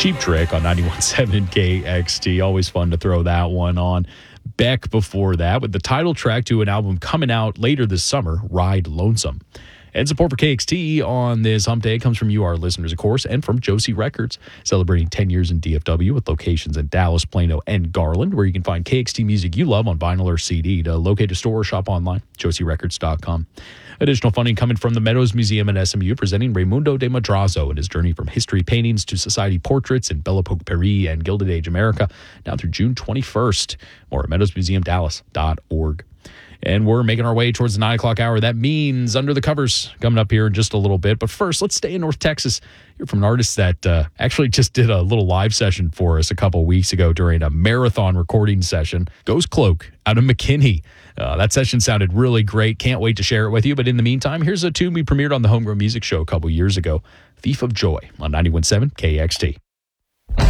Cheap Trick on 91.7 KXT. Always fun to throw that one on. Beck before that with the title track to an album coming out later this summer, Ride Lonesome. And support for KXT on this hump day comes from you, our listeners, of course, and from Josie Records, celebrating 10 years in DFW with locations in Dallas, Plano, and Garland, where you can find KXT music you love on vinyl or CD. To locate a store or shop online, josierecords.com. Additional funding coming from the Meadows Museum and SMU, presenting Raimundo de Madrazo and his journey from history paintings to society portraits in Belle Epoque Paris and Gilded Age America, now through June 21st. More at meadowsmuseumdallas.org. And we're making our way towards the 9 o'clock hour. That means Under the Covers coming up here in just a little bit. But first, let's stay in North Texas. Hear from an artist that actually just did a little live session for us a couple weeks ago during a marathon recording session. Ghost Cloak out of McKinney. That session sounded really great. Can't wait to share it with you. But in the meantime, here's a tune we premiered on the Homegrown Music Show a couple years ago. Thief of Joy on 91.7 KXT.